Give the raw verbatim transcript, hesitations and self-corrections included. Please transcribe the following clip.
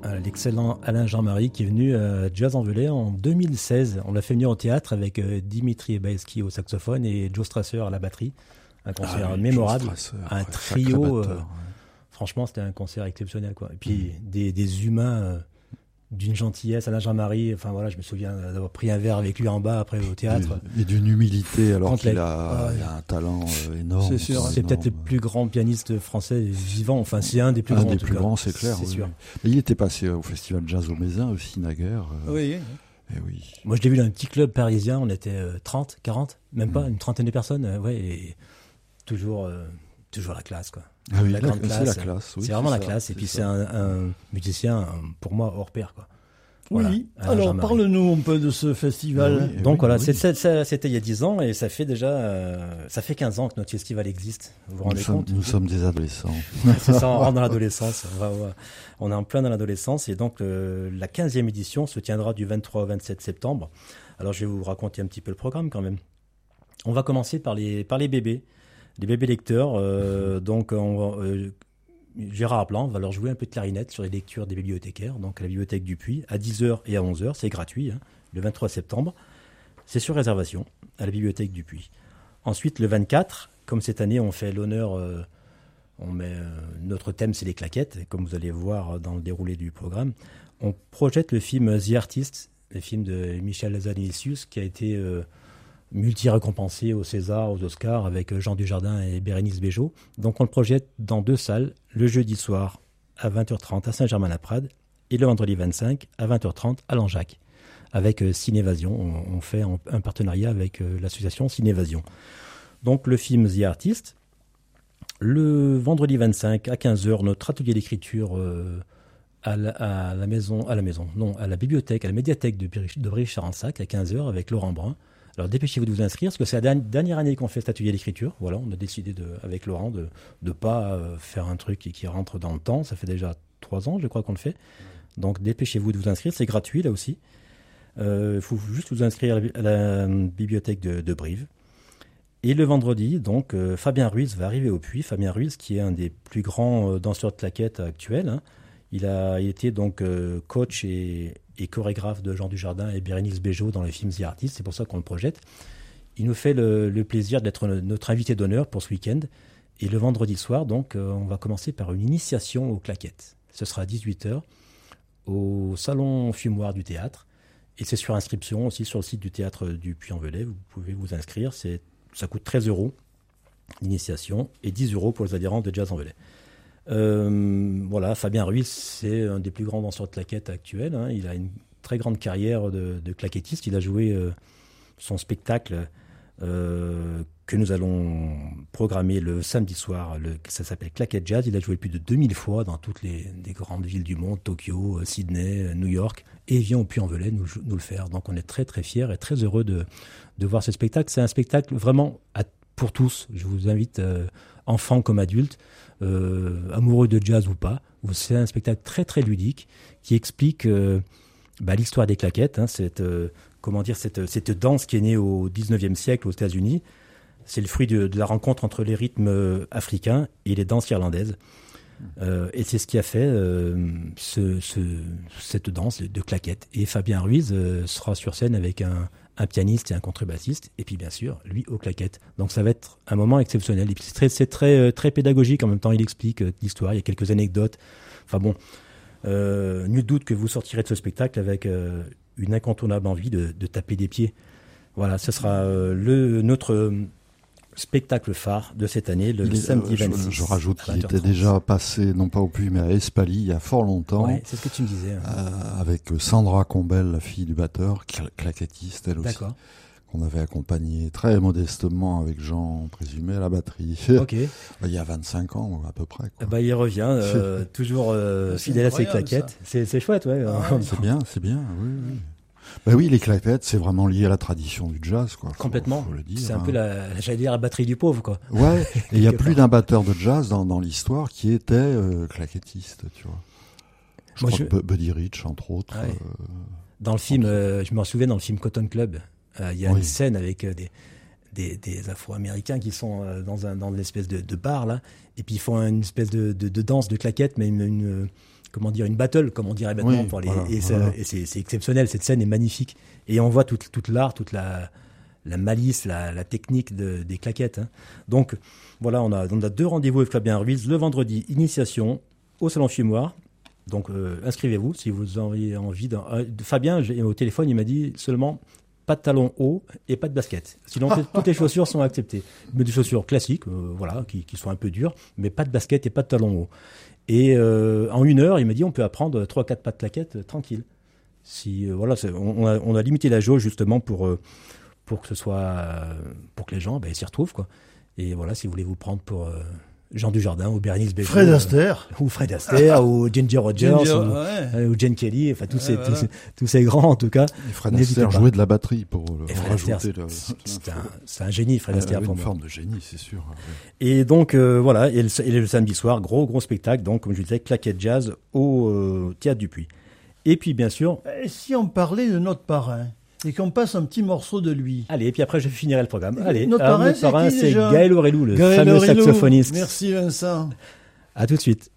L'excellent Alain Jean-Marie qui est venu à Jazz en Velay en deux mille seize. On l'a fait venir au théâtre avec Dimitri Ebaeski au saxophone et Joe Strasser à la batterie. Un concert ah oui, mémorable, Strasser, un ouais, trio. Euh, ouais. Franchement, c'était un concert exceptionnel, quoi. Et puis mmh. des, des humains euh, d'une gentillesse. Alain Jean-Marie, enfin voilà, je me souviens d'avoir pris un verre avec lui en bas après au théâtre. Et, et d'une humilité alors Complète. qu'il a, ah, il a un talent euh, énorme. C'est sûr, c'est énorme. Peut-être le plus grand pianiste français vivant. Enfin, c'est un des plus un grands. Un des plus grands, c'est clair. C'est oui. sûr. Mais il était passé au Festival Jazz au Mézin aussi, naguère. Euh, oui. Et oui. Moi, je l'ai vu dans un petit club parisien. On était euh, trente, quarante, même pas, mmh. une trentaine de personnes. Euh, ouais, et toujours, euh, toujours la classe, quoi. Ah oui, la la, grande c'est classe. la classe. Oui, c'est vraiment c'est la ça, classe. c'est Et puis, ça. c'est un, un musicien, un, pour moi, hors pair, quoi. Voilà, oui, alors parle-nous un peu de ce festival. Oui, Donc oui, voilà, oui. C'est, c'est, c'est, c'était il y a dix ans et ça fait déjà euh, ça fait quinze ans que notre festival existe. Vous vous rendez nous compte sommes, Nous sommes des adolescents. C'est ça, on rentre dans l'adolescence. On, va, on, va, on est en plein dans l'adolescence et donc euh, la quinzième édition se tiendra du vingt-trois au vingt-sept septembre. Alors je vais vous raconter un petit peu le programme quand même. On va commencer par les, par les bébés, les bébés lecteurs. Euh, donc on va... Euh, Gérard Aplan va leur jouer un peu de clarinette sur les lectures des bibliothécaires, donc à la bibliothèque du Puy, à dix heures et à onze heures, c'est gratuit, hein, le vingt-trois septembre. C'est sur réservation, à la bibliothèque du Puy. Ensuite, le vingt-quatre, comme cette année, on fait l'honneur, euh, on met, euh, notre thème, c'est les claquettes, et comme vous allez voir dans le déroulé du programme, on projette le film The Artist, le film de Michel Hazanavicius, qui a été... Euh, multi-récompensé aux César, aux Oscars, avec Jean Dujardin et Bérénice Bejo. Donc on le projette dans deux salles, le jeudi soir à vingt heures trente à Saint-Germain-la-Prade et le vendredi vingt-cinq à vingt heures trente à Langeac. Avec euh, Cinévasion, on, on fait un, un partenariat avec euh, l'association Cinévasion. Donc le film The Artist. Le vendredi vingt-cinq à quinze heures, notre atelier d'écriture euh, à, la, à la maison, à la maison, non, à la bibliothèque, à la médiathèque de, de Brie-Charensac à quinze heures avec Laurent Brun. Alors dépêchez-vous de vous inscrire, parce que c'est la dernière année qu'on fait cet atelier d'écriture. Voilà, on a décidé de, avec Laurent de ne pas euh, faire un truc qui, qui rentre dans le temps. Ça fait déjà trois ans, je crois, qu'on le fait. Donc dépêchez-vous de vous inscrire, c'est gratuit là aussi. Il euh, faut juste vous inscrire à la, à la bibliothèque de, de Brive. Et le vendredi, donc, euh, Fabien Ruiz va arriver au Puy. Fabien Ruiz, qui est un des plus grands euh, danseurs de claquettes actuels. Hein. Il a été donc euh, coach et... et chorégraphe de Jean Dujardin et Bérénice Bejo dans le film The Artist, c'est pour ça qu'on le projette. Il nous fait le, le plaisir d'être notre invité d'honneur pour ce week-end. Et le vendredi soir, donc, euh, on va commencer par une initiation aux claquettes. Ce sera à dix-huit heures au salon fumoir du théâtre. Et c'est sur inscription aussi sur le site du théâtre du Puy-en-Velay. Vous pouvez vous inscrire. C'est, ça coûte treize euros l'initiation et dix euros pour les adhérents de Jazz en Velay. Euh, voilà, Fabien Ruiz, c'est un des plus grands danseurs de claquettes actuels. Hein. Il a une très grande carrière de, de claquettiste. Il a joué euh, son spectacle euh, que nous allons programmer le samedi soir. Le, ça s'appelle Claquette Jazz. Il a joué plus de deux mille fois dans toutes les, les grandes villes du monde, Tokyo, Sydney, New York, et il vient au Puy-en-Velay nous, nous le faire. Donc on est très très fiers et très heureux de, de voir ce spectacle. C'est un spectacle vraiment à, pour tous. Je vous invite, euh, enfants comme adultes, Euh, amoureux de jazz ou pas. C'est un spectacle très très ludique qui explique euh, bah, l'histoire des claquettes, hein, cette, euh, comment dire, cette, cette danse qui est née au dix-neuvième siècle aux États-Unis. C'est le fruit de, de la rencontre entre les rythmes africains et les danses irlandaises. Euh, et c'est ce qui a fait euh, ce, ce, cette danse de claquettes. Et Fabien Ruiz euh, sera sur scène avec un, un pianiste et un contrebassiste, et puis bien sûr, lui aux claquettes. Donc ça va être un moment exceptionnel. Et puis c'est très, c'est très, très pédagogique, en même temps il explique euh, l'histoire, il y a quelques anecdotes. Enfin bon, euh, nul doute que vous sortirez de ce spectacle avec euh, une incontournable envie de, de taper des pieds. Voilà, ce sera euh, le, notre... Euh, spectacle phare de cette année, le il samedi est, vingt-six. Je, je rajoute qu'il était déjà passé, non pas au Puy, mais à Espaly, il y a fort longtemps. Ouais, c'est ce que tu me disais. Hein. Euh, avec Sandra Combel, la fille du batteur, claquettiste, elle aussi. D'accord. Qu'on avait accompagné très modestement avec Jean Présumé à la batterie. Ok. Il y a vingt-cinq ans, à peu près. Quoi. Bah, il revient, euh, toujours euh, fidèle à ses claquettes. C'est, c'est chouette, ouais. Ah, c'est bien, c'est bien, oui, oui. Ben oui, les claquettes, c'est vraiment lié à la tradition du jazz, quoi. Faut, Complètement. Faut le dire, c'est un hein. peu la, j'allais dire, la batterie du pauvre, quoi. Ouais. Et il y a plus d'un batteur de jazz dans, dans l'histoire qui était euh, claquettiste, tu vois. Je Moi, crois je... que Buddy Rich, entre autres. Ouais. Euh, dans le film, euh, je me souviens dans le film Cotton Club, il euh, y a oui. une scène avec euh, des, des, des Afro-Américains qui sont euh, dans un dans l'espèce de, de bar là, et puis ils font une espèce de, de, de danse de claquettes, mais une, une comment dire, une battle, comme on dirait maintenant. Oui, pour les, voilà, et voilà. ça, et c'est, c'est exceptionnel. Cette scène est magnifique. Et on voit toute, toute l'art, toute la, la malice, la, la technique de, des claquettes. Hein. Donc, voilà, on a, on a deux rendez-vous avec Fabien Ruiz. Le vendredi, initiation au Salon Fumoir. Donc, euh, inscrivez-vous si vous avez envie. De, euh, Fabien, j'ai, au téléphone, il m'a dit seulement pas de talons hauts et pas de baskets. Sinon, toutes les chaussures sont acceptées. Mais des chaussures classiques, euh, voilà, qui, qui sont un peu dures, mais pas de baskets et pas de talons hauts. Et euh, en une heure, il m'a dit on peut apprendre trois quatre pas de claquettes euh, tranquille. Si, euh, voilà, c'est, on, a, on a limité la jauge justement pour, euh, pour que ce soit, euh, pour que les gens ben, s'y retrouvent, quoi. Et voilà, si vous voulez vous prendre pour... Euh, Jean Dujardin ou Bérénice Bejo. Fred Astaire. Euh, ou Fred Astaire, ou Ginger Rogers, Ginger, ou, ouais. euh, ou Jane Kelly, enfin tous, Ouais, ces, voilà. tous, ces, tous ces grands en tout cas. Et Fred N'hésitez Astaire pas. jouait de la batterie pour euh, Et Fred Astaire, rajouter le, c'est, c'est, l'info. un, c'est un génie, Fred Elle Astaire avait pour une moi. forme de génie, c'est sûr. Ouais. Et donc euh, voilà, et le, et le samedi soir, gros gros spectacle, donc comme je disais, claquette jazz au euh, Théâtre du Puy. Et puis bien sûr, Et si on parlait de notre parrain et qu'on passe un petit morceau de lui. allez, et puis après je finirai le programme. Allez, Notre alors, parrain, notre c'est parrain, qui, c'est déjà Gaël Aurelou, le Gaël fameux Aurelou. saxophoniste. Merci Vincent. À tout de suite.